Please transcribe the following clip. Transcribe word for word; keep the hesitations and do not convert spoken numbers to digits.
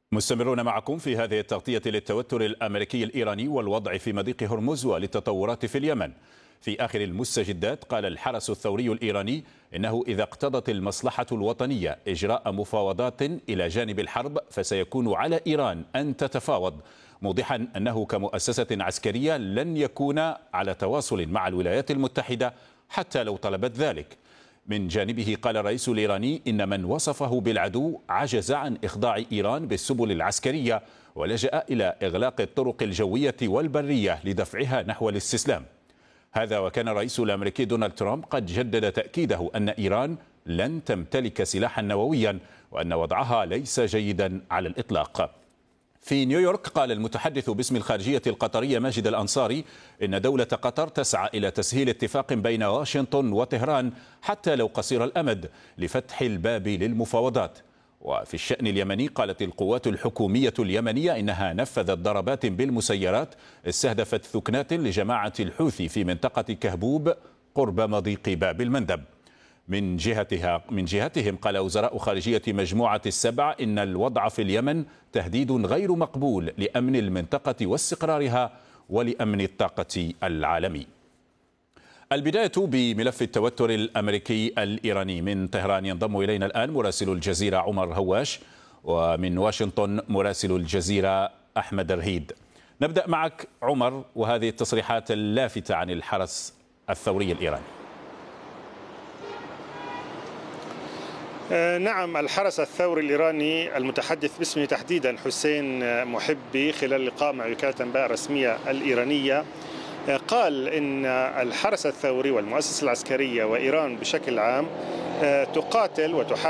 مستمرون معكم في هذه التغطية للتوتر الأمريكي الإيراني والوضع في مضيق هرمز وللتطورات في اليمن. في آخر المستجدات قال الحرس الثوري الإيراني إنه إذا اقتضت المصلحة الوطنية إجراء مفاوضات إلى جانب الحرب فسيكون على إيران أن تتفاوض، موضحا أنه كمؤسسة عسكرية لن يكون على تواصل مع الولايات المتحدة حتى لو طلبت ذلك. من جانبه قال الرئيس الإيراني إن من وصفه بالعدو عجز عن إخضاع إيران بالسبل العسكرية ولجأ إلى إغلاق الطرق الجوية والبرية لدفعها نحو الاستسلام. هذا وكان الرئيس الأمريكي دونالد ترامب قد جدد تأكيده أن إيران لن تمتلك سلاحا نوويا وأن وضعها ليس جيدا على الإطلاق. في نيويورك قال المتحدث باسم الخارجية القطرية ماجد الأنصاري إن دولة قطر تسعى إلى تسهيل اتفاق بين واشنطن وطهران حتى لو قصير الأمد لفتح الباب للمفاوضات. وفي الشأن اليمني قالت القوات الحكومية اليمنية إنها نفذت ضربات بالمسيرات استهدفت ثكنات لجماعة الحوثي في منطقة كهبوب قرب مضيق باب المندب. من جهتها من جهتهم قال وزراء خارجية مجموعة السبع إن الوضع في اليمن تهديد غير مقبول لأمن المنطقة واستقرارها ولأمن الطاقة العالمي. البداية بملف التوتر الأمريكي الإيراني. من طهران ينضم إلينا الآن مراسل الجزيرة عمر هواش، ومن واشنطن مراسل الجزيرة أحمد رهيد. نبدأ معك عمر، وهذه التصريحات اللافتة عن الحرس الثوري الإيراني. نعم، الحرس الثوري الإيراني المتحدث باسمه تحديدا حسين محبي خلال لقاء مع وكالة الأنباء الرسمية الإيرانية قال إن الحرس الثوري والمؤسسة العسكرية وإيران بشكل عام تقاتل وتحارب